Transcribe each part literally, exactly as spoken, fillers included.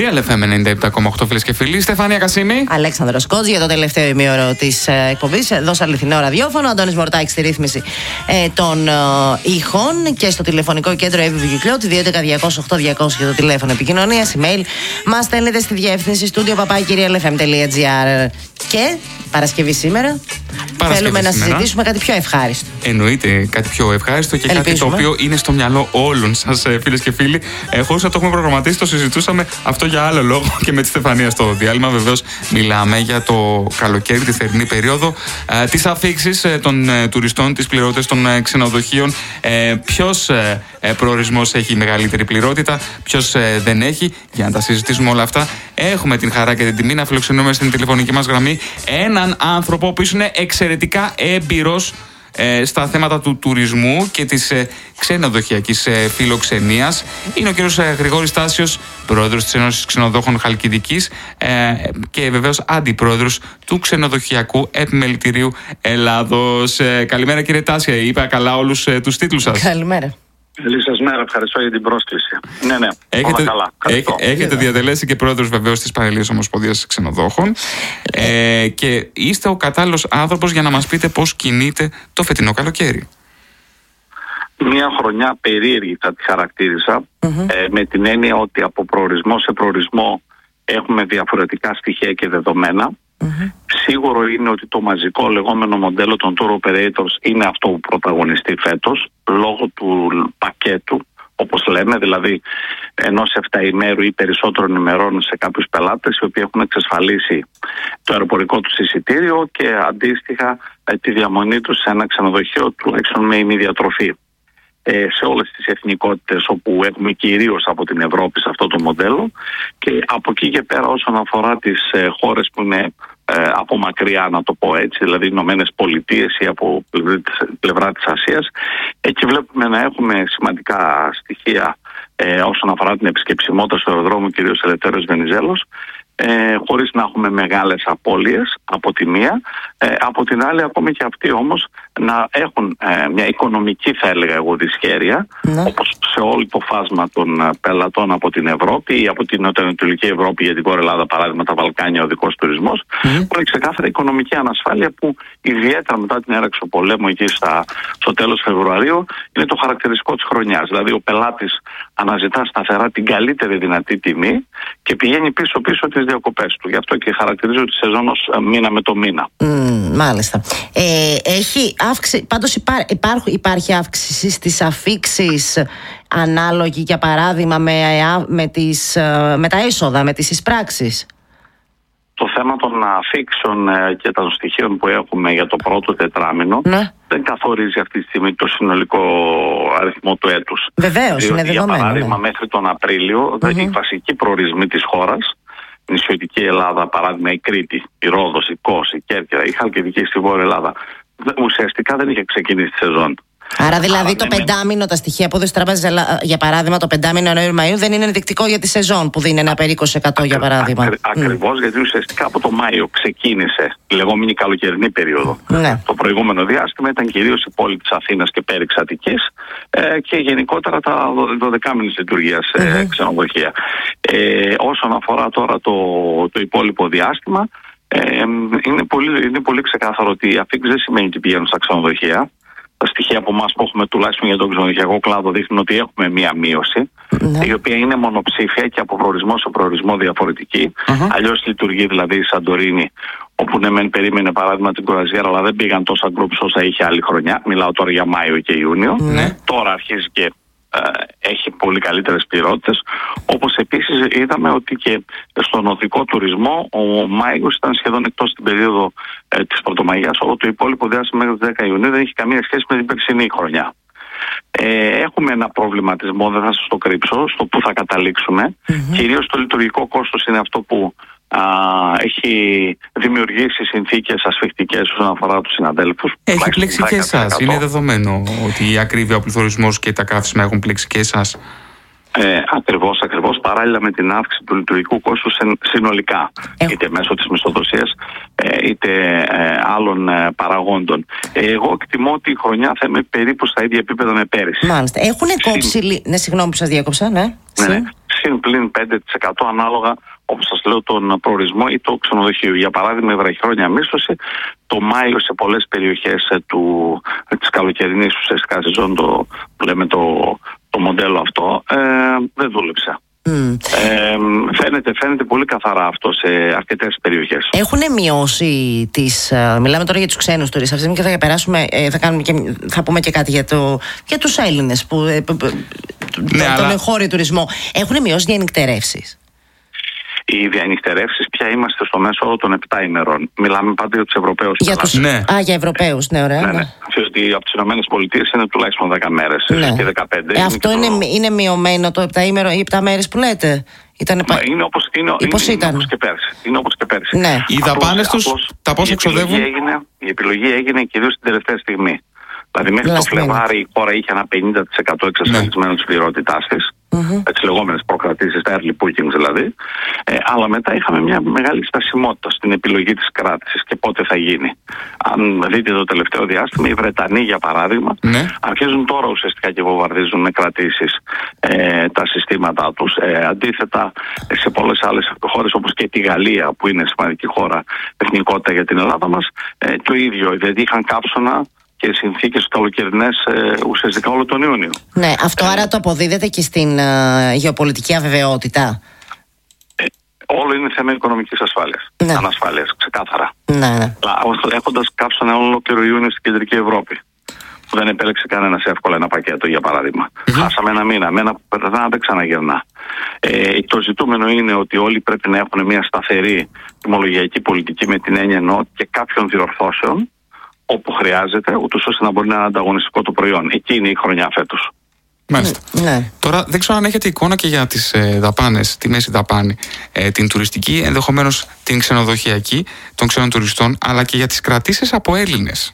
Real εφ εμ ενενήντα επτά κόμμα οκτώ, φίλες και φίλοι. Στεφανία Κασίμη. Αλέξανδρος Κότζ για το τελευταίο ημίωρο της ε, εκπομπής. Δώσα αληθινό ραδιόφωνο. Αντώνης Μορτάκης στη ρύθμιση ε, των ε, ήχων και στο τηλεφωνικό κέντρο Εύη Κυκλώτη δύο έντεκα διακόσια οκτώ διακόσια για το τηλέφωνο επικοινωνίας. Email μας στέλνετε στη διεύθυνση studio παπάκι real f m τελεία gr. Και Παρασκευή σήμερα Παρασκευή θέλουμε να σήμερα. συζητήσουμε κάτι πιο ευχάριστο. Εννοείται κάτι πιο ευχάριστο και Ελπίζουμε. κάτι το οποίο είναι στο μυαλό όλων σας, φίλες και φίλοι. Ε, χωρίς να το έχουμε προγραμματίσει, το συζητούσαμε αυτό για άλλο λόγο και με τη Στεφανία στο διάλειμμα. Βεβαίως, μιλάμε για το καλοκαίρι, τη θερινή περίοδο, ε, τις αφίξεις ε, των ε, τουριστών, τις πληρότητες των ε, ξενοδοχείων. Ε, ποιος ε, ε, προορισμός έχει μεγαλύτερη πληρότητα, ποιος ε, δεν έχει. Για να τα συζητήσουμε όλα αυτά, έχουμε την χαρά και την τιμή να φιλοξενούμε στην τηλεφωνική μας γραμμή έναν άνθρωπο που είναι εξαιρετικά έμπειρος ε, στα θέματα του τουρισμού και της ε, ξενοδοχειακής ε, φιλοξενίας. Είναι ο κύριος ε, Γρηγόρης Τάσιος, πρόεδρος της Ένωσης Ξενοδόχων Χαλκιδικής ε, και βεβαίως αντιπρόεδρος του Ξενοδοχειακού Επιμελητηρίου Ελλάδος. Ε, καλημέρα κύριε Τάσια, είπα καλά όλους ε, τους τίτλους σας? Καλημέρα. Καλή σας μέρα, ευχαριστώ για την πρόσκληση. Ναι, ναι, έχετε, καλά. έχ, έχετε διατελέσει και πρόεδρος βεβαίως της Πανελλήνιας Ομοσπονδίας Ξενοδόχων ε, και είστε ο κατάλληλος άνθρωπος για να μας πείτε πώς κινείται το φετινό καλοκαίρι. Μια χρονιά περίεργη θα τη χαρακτήρισα, mm-hmm. ε, με την έννοια ότι από προορισμό σε προορισμό έχουμε διαφορετικά στοιχεία και δεδομένα. Mm-hmm. Σίγουρο είναι ότι το μαζικό λεγόμενο μοντέλο των tour operators είναι αυτό που πρωταγωνιστεί φέτος, λόγω του πακέτου, όπως λέμε, δηλαδή ενός εφταημέρου ή περισσότερων ημερών σε κάποιους πελάτες οι οποίοι έχουν εξασφαλίσει το αεροπορικό τους εισιτήριο και αντίστοιχα τη διαμονή τους σε ένα ξενοδοχείο τουλάχιστον με ημιδιατροφή. Ε, σε όλες τις εθνικότητες όπου έχουμε κυρίως από την Ευρώπη σε αυτό το μοντέλο, και από εκεί και πέρα όσον αφορά τις ε, χώρες που είναι ε, από μακριά, να το πω έτσι, δηλαδή Ηνωμένες Πολιτείες ή από πλευρά της Ασίας, εκεί βλέπουμε να έχουμε σημαντικά στοιχεία ε, όσον αφορά την επισκεψιμότητα στο αεροδρόμιο, κυρίως Ελευθέριος Βενιζέλος, Ε, χωρίς να έχουμε μεγάλες απώλειες από τη μία, ε, από την άλλη ακόμη και αυτοί όμως να έχουν ε, μια οικονομική, θα έλεγα εγώ, δυσχέρεια, ναι. όπως σε όλο το φάσμα των ε, πελατών από την Ευρώπη ή από την Νοτιοανατολική Ευρώπη, για την Βόρεια Ελλάδα παράδειγμα, τα Βαλκάνια, ο οδικός τουρισμός, mm. που είναι ξεκάθαρα οικονομική ανασφάλεια που ιδιαίτερα μετά την έναρξη του πολέμου εκεί στα, στο τέλος Φεβρουαρίου είναι το χαρακτηριστικό της χρονιάς. Δηλαδή ο πελάτης αναζητά σταθερά την καλύτερη δυνατή τιμή και πηγαίνει πίσω-πίσω τις διακοπές του. Γι' αυτό και χαρακτηρίζω τη σεζόν ως μήνα με το μήνα. Mm, μάλιστα. Ε, έχει αύξηση, πάντως υπά, υπάρχει, υπάρχει αύξηση στις αφίξεις ανάλογη, για παράδειγμα, με, με, τις, με τα έσοδα, με τις εισπράξεις. Το θέμα των αφίξεων και των στοιχείων που έχουμε για το πρώτο τετράμινο, ναι, δεν καθορίζει αυτή τη στιγμή το συνολικό αριθμό του έτους. Βεβαίως, είναι δεδομένο. Για παράδειγμα, ναι, μέχρι τον Απρίλιο, mm-hmm. οι βασικοί προορισμοί της χώρας, η νησιωτική Ελλάδα, παράδειγμα η Κρήτη, η Ρόδος, η Κos, η Κέρκυρα, η Χαλκιδική στη Βόρεια Ελλάδα, ουσιαστικά δεν είχε ξεκινήσει τη σεζόν. Άρα δηλαδή Άρα, το ναι, πεντάμινο, τα στοιχεία που έδωσε Τράπεζα, για παράδειγμα, το πεντάμινο Ιανουαρίου-Μαΐου δεν είναι ενδεικτικό για τη σεζόν που δίνει ένα περί είκοσι τοις εκατό για παράδειγμα. Ακρι, ακριβώς, mm. γιατί ουσιαστικά από το Μάιο ξεκίνησε η λεγόμενη καλοκαιρινή περίοδο. Ναι. Το προηγούμενο διάστημα ήταν κυρίως η πόλη της Αθήνας και πέριξ Αττικής ε, και γενικότερα τα δωδεκάμινης λειτουργίας mm-hmm. ε, ξενοδοχεία. Ε, όσον αφορά τώρα το, το υπόλοιπο διάστημα, ε, είναι, πολύ, είναι πολύ ξεκάθαρο ότι η αφίξη δεν σημαίνει ότι πηγαίνουν στα ξενοδοχεία. Τα στοιχεία από εμάς που έχουμε τουλάχιστον για τον ξενοδοχειακό κλάδο δείχνουν ότι έχουμε μία μείωση, ναι, η οποία είναι μονοψήφια και από προορισμό σε προορισμό διαφορετική. Uh-huh. Αλλιώς λειτουργεί δηλαδή η Σαντορίνη, όπου ναι μεν περίμενε παράδειγμα την κουραζιέρα, αλλά δεν πήγαν τόσα γκρουπς όσα είχε άλλη χρονιά. Μιλάω τώρα για Μάιο και Ιούνιο. Uh-huh. Τώρα αρχίζει και ε, έχει πολύ καλύτερες πληρότητες. Όπως επίσης είδαμε ότι και στον οδικό τουρισμό ο Μάιος ήταν σχεδόν εκτός την περίοδο ε, της Πρωτομαγιάς, όλο το υπόλοιπο διάστημα μέχρι τις δέκα Ιουνίου δεν έχει καμία σχέση με την περσινή χρονιά. Ε, έχουμε ένα προβληματισμό, δεν θα σας το κρύψω, στο που θα καταλήξουμε. Mm-hmm. Κυρίως το λειτουργικό κόστος είναι αυτό που α, έχει δημιουργήσει συνθήκες ασφιχτικές όσον αφορά τους συναδέλφους. Έχει πλέξει και εσάς. Είναι δεδομένο ότι η ακρίβεια, ο πληθωρισμός και τα καύσιμα έχουν πλέξει και εσάς. Ε, ακριβώς, ακριβώς, παράλληλα με την αύξηση του λειτουργικού κόστου συνολικά, ε. είτε μέσω της μισθοδοσίας ε, είτε ε, άλλων ε, παραγόντων. Ε, εγώ εκτιμώ ότι η χρονιά θα είμαι περίπου στα ίδια επίπεδα με πέρυσι. Μάλιστα. Έχουν κόψει. Συν... Ναι, συγγνώμη που σας διέκοψα, ναι. Ναι, ναι. συν πλην πέντε τοις εκατό ανάλογα, όπως σας λέω, τον προορισμό ή το ξενοδοχείο. Για παράδειγμα, η βραχυχρόνια μίσθωση το Μάιο σε πολλές περιοχές ε, του, ε, της καλοκαιρινής ουσιαστικά σεζόν, το, που λέμε το, το μοντέλο αυτό, ε, δεν δούλεψε. Mm. Ε, φαίνεται, φαίνεται πολύ καθαρά αυτό σε αρκετές περιοχές. Έχουν μειώσει τις. Uh, μιλάμε τώρα για τους ξένους τουρίστες. Αυτή τη στιγμή θα περάσουμε, ε, θα, κάνουμε και, θα πούμε και κάτι για, το, για τους Έλληνες που, ε, που, ναι, τον αλλά... εγχώριο τουρισμό. Έχουν μειώσει διανυκτερεύσεις. Οι διανυκτερεύσεις πια είμαστε στο μέσο όρο των επτά ημερών. Μιλάμε πάντα για τους Ευρωπαίους. Για τους... ναι. Α, για Ευρωπαίους, ναι, ωραία. Ναι, ναι. Ότι από τις ΗΠΑ είναι τουλάχιστον δέκα μέρες, ναι. Και δεκαπέντε. Ε, αυτό είναι, είναι, είναι μειωμένο το επτά ημέρο ή επτά μέρες που λέτε. Ήτανε... Μα είναι όπως, είναι, είναι, είναι, είναι όπως και πέρσι. Είναι όπως και πέρσι. Ναι. Οι δαπάνες τους, απλώς, τα πόσα εξοδεύουν. Έγινε, η επιλογή έγινε κυρίως την τελευταία στιγμή. Δηλαδή μέχρι Λάς το Φλεβάρι η χώρα είχε ένα πενήντα τοις εκατό εξασφαλισμένο, ναι, της πληρότητάς της. Mm-hmm. τις λεγόμενες προκρατήσεις, τα early bookings δηλαδή. Ε, αλλά μετά είχαμε μια μεγάλη στασιμότητα στην επιλογή της κράτησης και πότε θα γίνει. Αν δείτε το τελευταίο διάστημα, οι Βρετανοί για παράδειγμα, ναι, αρχίζουν τώρα ουσιαστικά και βομβαρδίζουν με κρατήσεις ε, τα συστήματά τους. Ε, αντίθετα σε πολλές άλλες χώρες όπως και τη Γαλλία, που είναι σημαντική χώρα εθνικότητα για την Ελλάδα μας, ε, το ίδιο, δηλαδή είχαν κάψωνα και συνθήκες καλοκαιρινές ε, ουσιαστικά όλο τον Ιούνιο. Ναι, αυτό ε, άρα το αποδίδεται και στην uh, γεωπολιτική αβεβαιότητα. Ε, όλο είναι θέμα οικονομικής ασφάλειας. Ναι. Ανασφάλειας, ξεκάθαρα. Ναι, ναι. Έχοντας κάψωνα όλο ολόκληρο Ιούνιο στην κεντρική Ευρώπη, που δεν επέλεξε κανένας εύκολα ένα πακέτο, για παράδειγμα. Mm-hmm. Χάσαμε ένα μήνα, με ένα που περνά δεν ξαναγυρνά. Ε, το ζητούμενο είναι ότι όλοι πρέπει να έχουν μια σταθερή τιμολογιακή πολιτική, με την έννοια εννοώ και κάποιων διορθώσεων όπου χρειάζεται, ούτως ώστε να μπορεί να είναι ανταγωνιστικό το προϊόν. Εκεί είναι η χρονιά φέτος. Μάλιστα. Ναι. Τώρα δεν ξέρω αν έχετε εικόνα και για τις ε, δαπάνες, τη μέση δαπάνη, ε, την τουριστική, ενδεχομένως την ξενοδοχειακή των ξένων τουριστών, αλλά και για τις κρατήσεις από Έλληνες.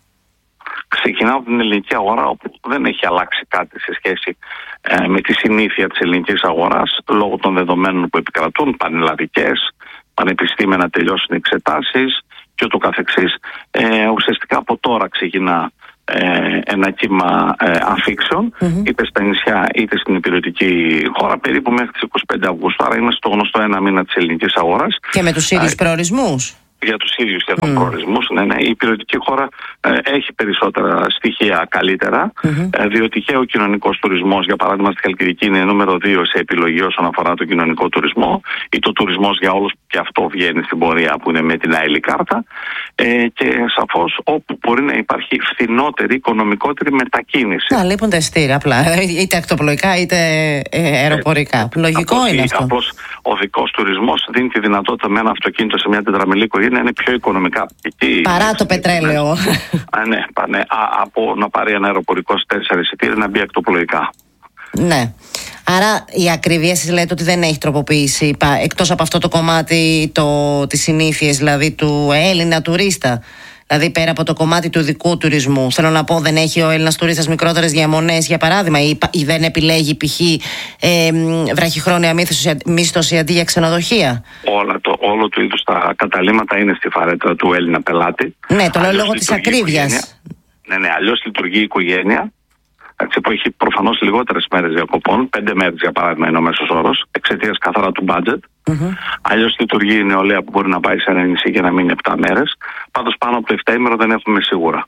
Ξεκινάω από την ελληνική αγορά, όπου δεν έχει αλλάξει κάτι σε σχέση ε, με τη συνήθεια της ελληνικής αγοράς, λόγω των δεδομένων που επικρατούν, πανελλαδικές, πανεπιστήμια να τελειώσουν εξετάσεις και ούτω καθεξής. Ε, ουσιαστικά από τώρα ξεκινά ε, ένα κύμα ε, αφήξεων, mm-hmm. είτε στα νησιά είτε στην υπηρετική χώρα, περίπου μέχρι τις είκοσι πέντε Αυγούστου. Άρα είμαστε στο γνωστό ένα μήνα της ελληνικής αγοράς. Και με τους ίδιους προορισμούς. Για τους ίδιους και των mm. προορισμούς, ναι, ναι. Η υπηρετική χώρα ε, έχει περισσότερα στοιχεία καλύτερα, mm-hmm. ε, διότι και ο κοινωνικός τουρισμός, για παράδειγμα, στη Χαλκιδική είναι νούμερο δύο σε επιλογή όσον αφορά το κοινωνικό τουρισμό, ή το τουρισμός για όλους, και αυτό βγαίνει στην πορεία, που είναι με την άειλη κάρτα, ε, και σαφώς όπου μπορεί να υπάρχει φθηνότερη, οικονομικότερη μετακίνηση. Να λείπουν τα εισιτήρια απλά, είτε ακτοπλοϊκά είτε ε, αεροπορικά. Ε, Λογικό απλώς, είναι αυτό. Απλώς ο δικός τουρισμός δίνει τη δυνατότητα με ένα αυτοκίνητο σε μια τετραμελή οικογένεια να είναι πιο οικονομικά. Παρά το πετρέλαιο. Α, ναι, ναι, α, από να πάρει ένα αεροπορικό σε τέσσερα εισιτήρια να μπει ακτοπλοϊκά. Ναι. Άρα η ακρίβεια, εσείς λέτε ότι δεν έχει τροποποιήσει, εκτός από αυτό το κομμάτι, το, τις συνήθειες δηλαδή του Έλληνα τουρίστα. Δηλαδή πέρα από το κομμάτι του ειδικού τουρισμού. Θέλω να πω, δεν έχει ο Έλληνας τουρίστας μικρότερες διαμονές, για παράδειγμα, ή, ή δεν επιλέγει π.χ. Ε, βραχυχρόνια μίσθωση αντί για ξενοδοχεία. Όλα το, όλο του είδους τα καταλύματα είναι στη φαρέτρα του Έλληνα πελάτη. Ναι, το λέω λόγω της ακρίβειας. Ναι, ναι, αλλιώς λειτουργεί η οικογένεια, που έχει προφανώς λιγότερες μέρες διακοπών, πέντε μέρες για παράδειγμα είναι ο μέσος όρος, εξαιτίας καθαρά του budget. Mm-hmm. Αλλιώς λειτουργεί η νεολαία που μπορεί να πάει σε ένα νησί και να μείνει επτά μέρες. Πάντως πάνω από το επτάήμερο δεν έχουμε σίγουρα.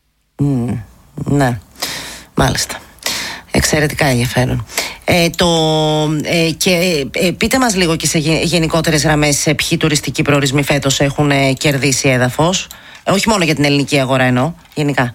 Mm, ναι, μάλιστα. Εξαιρετικά ενδιαφέρον. Ε, το, ε, και ε, πείτε μας λίγο και σε γενικότερες γραμμές σε ποιοι τουριστικοί προορισμοί φέτος έχουν ε, κερδίσει έδαφος. Ε, όχι μόνο για την ελληνική αγορά εννοώ, γενικά.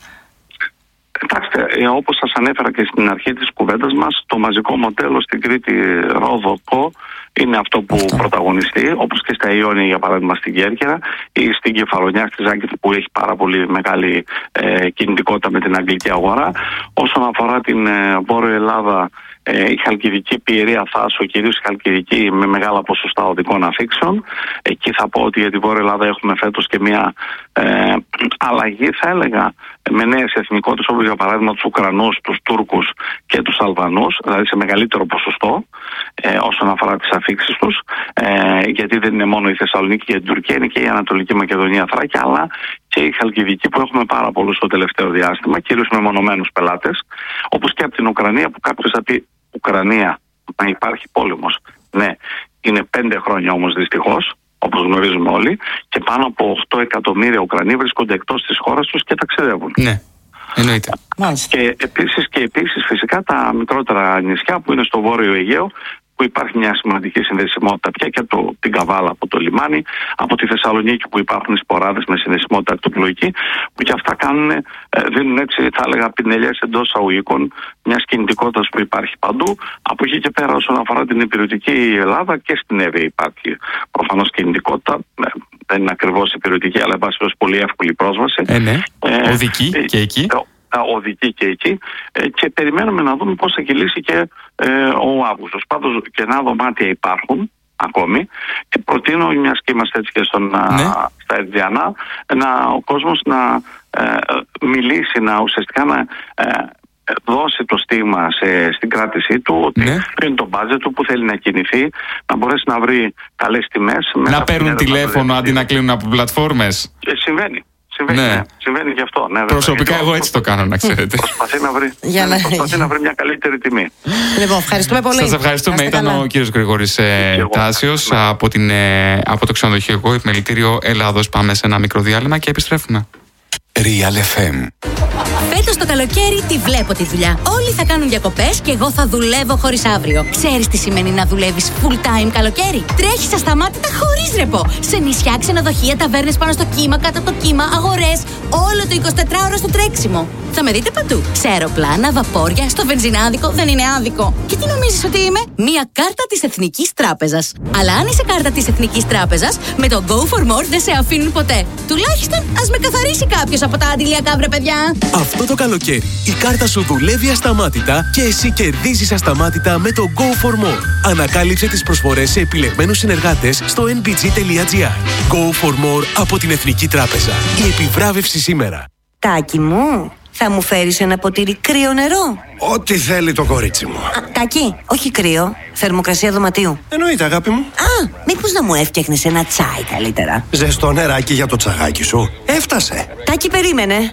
Κοιτάξτε, όπως σας ανέφερα και στην αρχή της κουβέντας μας, το μαζικό μοντέλο στην Κρήτη Ρόδοκο είναι αυτό που αυτό. πρωταγωνιστεί, όπως και στα Ιόνια για παράδειγμα στην Κέρκυρα, ή στην Κεφαλονιά στη Ζάκηθο που έχει πάρα πολύ μεγάλη ε, κινητικότητα με την αγγλική αγορά. Όσον αφορά την ε, Βόρεια Ελλάδα, ε, η Χαλκιδική, Πιερία, Θάσο, κυρίως η Χαλκιδική με μεγάλα ποσοστά οδικών αφήξεων. Εκεί θα πω ότι για τη Βόρεια Ελλάδα έχουμε φέτος και μια ε, αλλαγή, θα έλεγα, με νέες εθνικότητες, όπως για παράδειγμα τους Ουκρανούς, τους Τούρκους και τους Αλβανούς, δηλαδή σε μεγαλύτερο ποσοστό ε, όσον αφορά τις αφήξεις τους, ε, γιατί δεν είναι μόνο η Θεσσαλονίκη και η Τουρκία, είναι και η Ανατολική Μακεδονία, Θράκη, αλλά και η Χαλκιδική που έχουμε πάρα πολλούς στο τελευταίο διάστημα, κυρίως με μονομένους πελάτες, όπως και από την Ουκρανία, που κάποιος θα πει Ουκρανία, να υπάρχει πόλεμος. Ναι, είναι πέντε χρόνια όμως δυστυχώς, όπως γνωρίζουμε όλοι, και πάνω από οκτώ εκατομμύρια Ουκρανοί βρίσκονται εκτός της χώρας τους και ταξιδεύουν. Ναι, εννοείται. Και επίσης, και επίσης φυσικά τα μικρότερα νησιά που είναι στο Βόρειο Αιγαίο, που υπάρχει μια σημαντική συνδεσιμότητα πια και από το, την Καβάλα από το λιμάνι, από τη Θεσσαλονίκη που υπάρχουν σποράδες με συνδεσιμότητα ακτοπλοϊκή, που και αυτά κάνουν, ε, δίνουν έτσι θα έλεγα πινελιές εντός αγωγικών μιας κινητικότητας που υπάρχει παντού. Από εκεί και πέρα όσον αφορά την υπηρετική Ελλάδα και στην Εύβοια υπάρχει προφανώς κινητικότητα, ε, δεν είναι ακριβώς υπηρετική αλλά εν πάση περιπτώσει πολύ εύκολη πρόσβαση. Ε, ναι. Ε, Οδική ε, και εκεί. Ε, οδική και εκεί ε, και περιμένουμε να δούμε πώς θα κυλήσει και ε, ο Αύγουστος. Πάντως κενά δωμάτια υπάρχουν ακόμη και προτείνω, μιας και είμαστε έτσι και στον, ναι. στα Ερτζιανά, να, ο κόσμος να ε, μιλήσει, να ουσιαστικά να ε, δώσει το στίγμα σε, στην κράτησή του ότι ναι. ποιο είναι το μπάτζετ του, που θέλει να κινηθεί, να μπορέσει να βρει καλές τιμές. Να παίρνουν τηλέφωνο αντί να κλείνουν από πλατφόρμες. Ε, συμβαίνει. Συμβαίνει, ναι. Ναι. Συμβαίνει γι' αυτό. Ναι, προσωπικά εγώ έτσι το κάνω, να ξέρετε. Προσπαθεί να βρει, Για να... προσπαθεί να βρει μια καλύτερη τιμή. Λοιπόν, ευχαριστούμε πολύ. Σας ευχαριστούμε. Ήταν ο κύριος Γρηγόρης ε, Τάσιος από, την, ε, από το ξενοδοχειακό επιμελητήριο Ελλάδος. Πάμε σε ένα μικρό διάλειμμα και επιστρέφουμε. Real εφ εμ. Φέτος το καλοκαίρι τη βλέπω τη δουλειά. Όλοι θα κάνουν διακοπές και εγώ θα δουλεύω χωρίς αύριο. Ξέρεις τι σημαίνει να δουλεύεις full time καλοκαίρι? Τρέχεις ασταμάτητα χωρίς ρεπό. Σε νησιά, ξενοδοχεία, ταβέρνες πάνω στο κύμα, κάτω από το κύμα, αγορές. Όλο το εικοσιτετράωρο στο τρέξιμο. Θα με δείτε παντού. Σε αεροπλάνα, βαπόρια, στο βενζινάδικο, δεν είναι άδικο. Και τι νομίζεις ότι είμαι? Μία κάρτα της Εθνικής Τράπεζας. Αλλά αν είσαι κάρτα της Εθνικής Τράπεζας, με το Go for More δεν σε αφήνουν ποτέ. Τουλάχιστον ας με καθαρίσει κάποιος από τα αντιλιακά, βρε παιδιά. Αυτό το καλοκαίρι η κάρτα σου δουλεύει ασταμάτητα και εσύ κερδίζεις ασταμάτητα με το Go for More. Ανακάλυψε τις προσφορές σε επιλεγμένους συνεργάτες στο εν μπι τζι τελεία τζι άρ. Go for More από την Εθνική Τράπεζα. Η επιβράβευση σήμερα. Τάκη μου, θα μου φέρεις ένα ποτήρι κρύο νερό? Ό,τι θέλει το κορίτσι μου. Α, Τάκη, όχι κρύο, θερμοκρασία δωματίου. Εννοείται, αγάπη μου. Α, μήπως να μου έφτιαχνες ένα τσάι καλύτερα? Ζεστό νεράκι για το τσαγάκι σου. Έφτασε. Τάκη, περίμενε.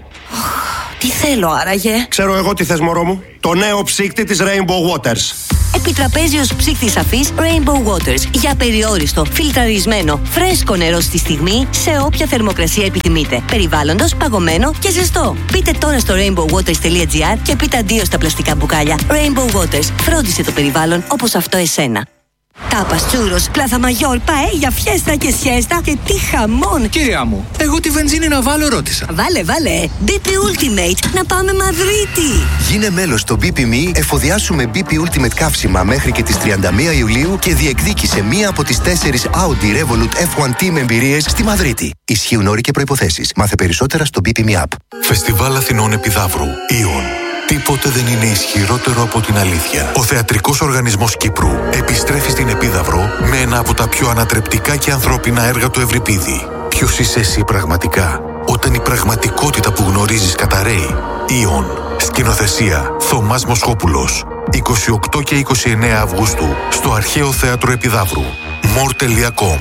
Τι θέλω άραγε? Ξέρω εγώ τι θες, μωρό μου. Το νέο ψύκτη της Rainbow Waters. Επιτραπέζιος ψύκτης αφής Rainbow Waters. Για περιόριστο, φιλτραρισμένο, φρέσκο νερό στη στιγμή, σε όποια θερμοκρασία επιθυμείτε. Περιβάλλοντος, παγωμένο και ζεστό. Μπείτε τώρα στο rainbow waters τελεία τζι άρ και πείτε αντίο στα πλαστικά μπουκάλια. Rainbow Waters. Φρόντισε το περιβάλλον όπως αυτό εσένα. Τάπας, τσούρος, πλάθα μαγιόρ, παέλια, φιέστα και σιέστα και τι χαμόν! Κυρία μου, εγώ τη βενζίνη να βάλω ρώτησα. Βάλε, βάλε! μπι πι Ultimate, να πάμε Μαδρίτη! Γίνε μέλος στο μπι πι εμ ι, εφοδιάσου με μπι πι Ultimate καύσιμα μέχρι και τις τριάντα μία Ιουλίου και διεκδίκησε μία από τις τέσσερις Audi Revolut εφ ουάν Team εμπειρίες στη Μαδρίτη. Ισχύουν όροι και προϋποθέσεις. Μάθε περισσότερα στο μπι πι εμ ι App. Φεστιβάλ Αθηνών Επιδαύρου. Ιον. Τίποτε δεν είναι ισχυρότερο από την αλήθεια. Ο Θεατρικός Οργανισμός Κύπρου επιστρέφει στην Επίδαυρο με ένα από τα πιο ανατρεπτικά και ανθρώπινα έργα του Ευρυπίδη. Ποιος είσαι εσύ πραγματικά, όταν η πραγματικότητα που γνωρίζεις καταραίει? Ιον. Σκηνοθεσία Θωμάς Μοσχόπουλος. είκοσι οκτώ και είκοσι εννέα Αυγούστου στο Αρχαίο Θέατρο Επιδαύρου. μορ τελεία κομ.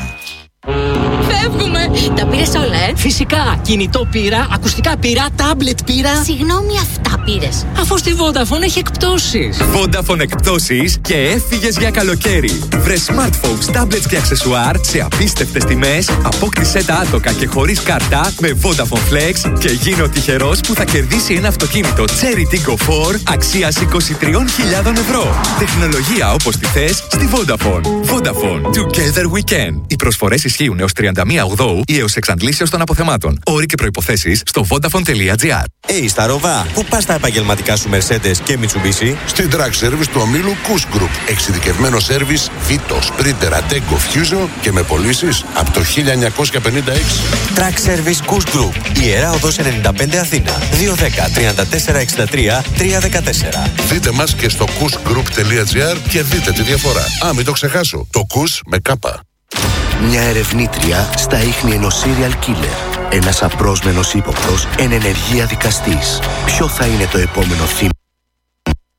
Φεύγουμε! Τα πήρες όλα, ε? Φυσικά! Κινητό πήρα, ακουστικά πήρα, τάμπλετ πήρα. Συγγνώμη, αυτά πήρες? Αφού στη Vodafone έχει εκπτώσεις. Vodafone εκπτώσεις και έφυγες για καλοκαίρι. Βρε smartphones, tablets και αξεσουάρ σε απίστευτες τιμές. Απόκτησέ τα άτοκα και χωρίς κάρτα με Vodafone Flex και γίνε ο τυχερός που θα κερδίσει ένα αυτοκίνητο Cherry Tiggo φορ αξίας είκοσι τρεις χιλιάδες ευρώ. Τεχνολογία όπως τη θες στη Vodafone. Vodafone. Together we can. Οι προσφορές ισχύουν έως τριάντα μία Οκτωβρίου ή έως εξαντλήσεως των αποθεμάτων. Όροι και προϋποθέσεις στο vodafone τελεία τζι άρ. Hey, Σταρόβα, πού πας τα επαγγελματικά σου Mercedes και Mitsubishi? Στην Track Service του ομίλου Kuss Group. Εξειδικευμένο σέρβις Vito, Sprinter, Ateco, Fusion και με πωλήσεις από το χίλια εννιακόσια πενήντα έξι. Track Service Kuss Group. Ιερά Οδός ενενήντα πέντε Αθήνα. δύο ένα μηδέν, τρία τέσσερα έξι τρία, τρία ένα τέσσερα. Δείτε μας και στο kuss group τελεία τζι άρ και δείτε τη διαφορά. Α, μην το ξεχάσω. Το Kuss με κάπα. Μια ερευνήτρια στα ίχνη ενός serial killer. Ένας απρόσμενος ύποπτος εν ενεργεία δικαστής. Ποιο θα είναι το επόμενο θύμα?